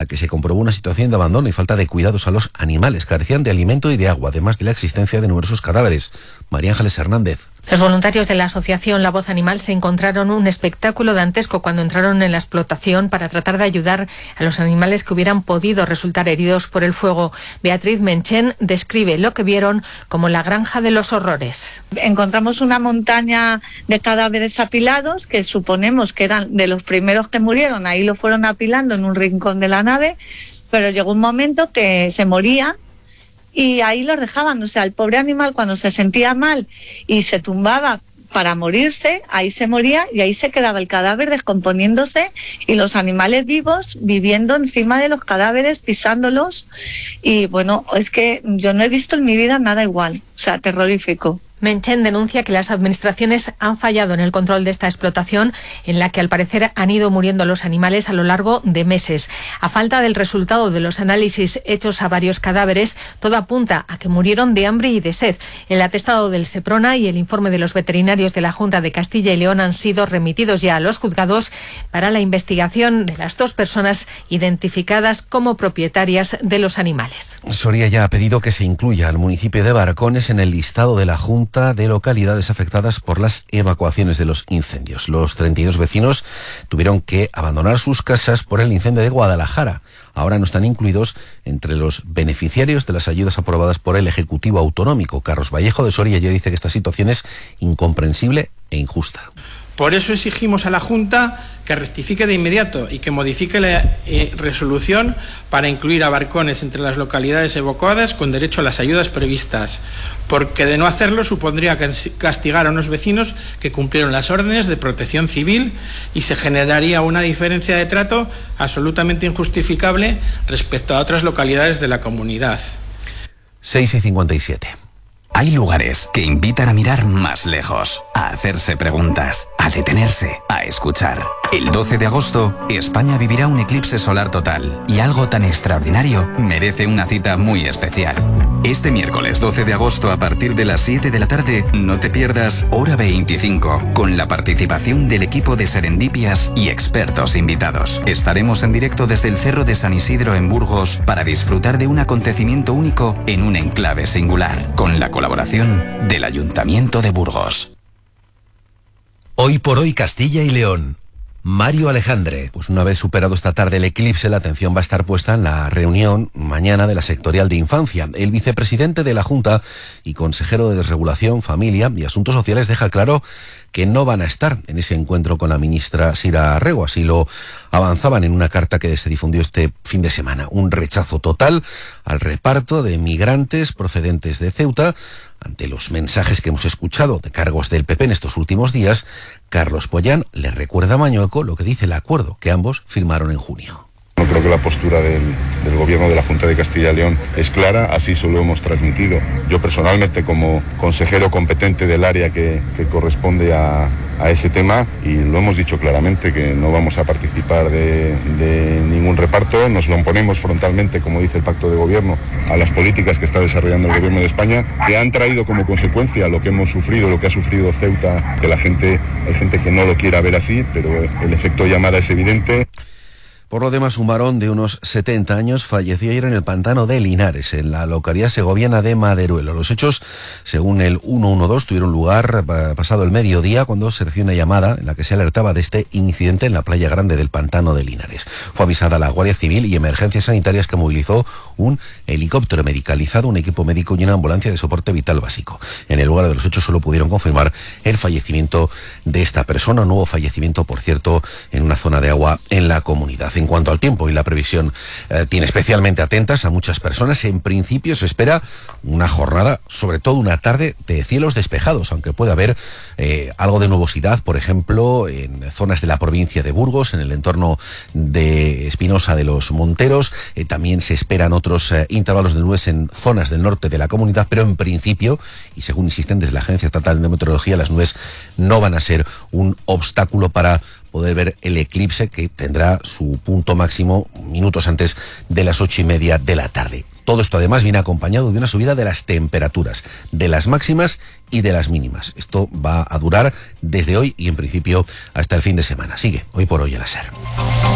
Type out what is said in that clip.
que se comprobó una situación de abandono y falta de cuidados a los animales. Carecían de alimento y de agua, además de la existencia de numerosos cadáveres. María Ángeles Hernández. Los voluntarios de la asociación La Voz Animal se encontraron un espectáculo dantesco cuando entraron en la explotación para tratar de ayudar a los animales que hubieran podido resultar heridos por el fuego. Beatriz Menchen describe lo que vieron como la granja de los horrores. Encontramos una montaña de cadáveres apilados que suponemos que eran de los primeros que murieron. Ahí lo fueron apilando en un rincón de la nave, pero llegó un momento que se moría y ahí los dejaban. O sea, el pobre animal, cuando se sentía mal y se tumbaba para morirse, ahí se moría y ahí se quedaba el cadáver descomponiéndose y los animales vivos viviendo encima de los cadáveres, pisándolos. Y bueno, es que yo no he visto en mi vida nada igual. O sea, terrorífico. Menchen denuncia que las administraciones han fallado en el control de esta explotación, en la que al parecer han ido muriendo los animales a lo largo de meses. A falta del resultado de los análisis hechos a varios cadáveres, todo apunta a que murieron de hambre y de sed. El atestado del Seprona y el informe de los veterinarios de la Junta de Castilla y León han sido remitidos ya a los juzgados para la investigación de las dos personas identificadas como propietarias de los animales. Soria ya ha pedido que se incluya al municipio de Barcones en el listado de la Junta de localidades afectadas por las evacuaciones de los incendios. Los 32 vecinos tuvieron que abandonar sus casas por el incendio de Guadalajara. Ahora no están incluidos entre los beneficiarios de las ayudas aprobadas por el Ejecutivo Autonómico. Carlos Vallejo de Soria ya dice que esta situación es incomprensible e injusta. Por eso exigimos a la Junta que rectifique de inmediato y que modifique la resolución para incluir a Barcones entre las localidades evacuadas con derecho a las ayudas previstas, porque de no hacerlo supondría castigar a unos vecinos que cumplieron las órdenes de protección civil y se generaría una diferencia de trato absolutamente injustificable respecto a otras localidades de la comunidad. 6:57. Hay lugares que invitan a mirar más lejos, a hacerse preguntas, a detenerse, a escuchar. El 12 de agosto, España vivirá un eclipse solar total y algo tan extraordinario merece una cita muy especial. Este miércoles 12 de agosto a partir de las 7 de la tarde, no te pierdas Hora 25, con la participación del equipo de Serendipias y expertos invitados. Estaremos en directo desde el Cerro de San Isidro en Burgos para disfrutar de un acontecimiento único en un enclave singular, con la colaboración del Ayuntamiento de Burgos. Hoy por hoy Castilla y León. Mario Alejandre. Pues una vez superado esta tarde el eclipse, la atención va a estar puesta en la reunión mañana de la sectorial de infancia. El vicepresidente de la Junta y consejero de Desregulación, Familia y Asuntos Sociales deja claro que no van a estar en ese encuentro con la ministra Sira Arrego. Así lo avanzaban en una carta que se difundió este fin de semana. Un rechazo total al reparto de migrantes procedentes de Ceuta. Ante los mensajes que hemos escuchado de cargos del PP en estos últimos días, Carlos Pollán le recuerda a Mañueco lo que dice el acuerdo que ambos firmaron en junio. No creo que la postura del Gobierno de la Junta de Castilla y León es clara, así se lo hemos transmitido. Yo personalmente, como consejero competente del área que corresponde a ese tema, y lo hemos dicho claramente, que no vamos a participar de ningún reparto, nos lo oponemos frontalmente, como dice el Pacto de Gobierno, a las políticas que está desarrollando el Gobierno de España, que han traído como consecuencia lo que hemos sufrido, lo que ha sufrido Ceuta, que hay gente que no lo quiera ver así, pero el efecto llamada es evidente. Por lo demás, un varón de unos 70 años falleció ayer en el pantano de Linares, en la localidad segoviana de Maderuelo. Los hechos, según el 112, tuvieron lugar pasado el mediodía, cuando se recibió una llamada en la que se alertaba de este incidente en la playa grande del pantano de Linares. Fue avisada la Guardia Civil y Emergencias Sanitarias, que movilizó un helicóptero medicalizado, un equipo médico y una ambulancia de soporte vital básico. En el lugar de los hechos solo pudieron confirmar el fallecimiento de esta persona. No hubo fallecimiento, por cierto, en una zona de agua en la comunidad. En cuanto al tiempo y la previsión, tiene especialmente atentas a muchas personas. En principio se espera una jornada, sobre todo una tarde de cielos despejados, aunque puede haber algo de nubosidad, por ejemplo, en zonas de la provincia de Burgos, en el entorno de Espinosa de los Monteros. También se esperan otros intervalos de nubes en zonas del norte de la comunidad, pero en principio, y según insisten desde la Agencia Estatal de Meteorología, las nubes no van a ser un obstáculo para poder ver el eclipse, que tendrá su punto máximo minutos antes de las 8:30 de la tarde. Todo esto además viene acompañado de una subida de las temperaturas, de las máximas y de las mínimas. Esto va a durar desde hoy y en principio hasta el fin de semana. Sigue Hoy por Hoy en la SER.